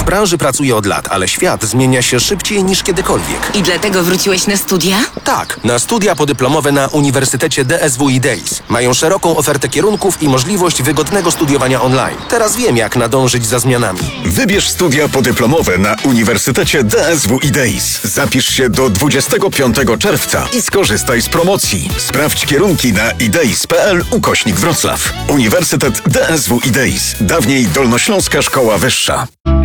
branży pracuję od lat, ale świat zmienia się szybciej niż kiedykolwiek. I dlatego wróciłeś na studia? Tak, na studia podyplomowe na Uniwersytecie DSW i DEIS. Mają szeroką ofertę kierunków i możliwość wygodnego studiowania online. Teraz wiem, jak nadążyć za zmianami. Wybierz studia podyplomowe na Uniwersytecie DSW i DEIS. Zapisz się do 25 czerwca i skorzystaj z promocji. Sprawdź kierunki na ideis.pl/Wrocław. Uniwersytet DSW i DEIS. Dawniej Dolnośląska Szkoła Wyższa.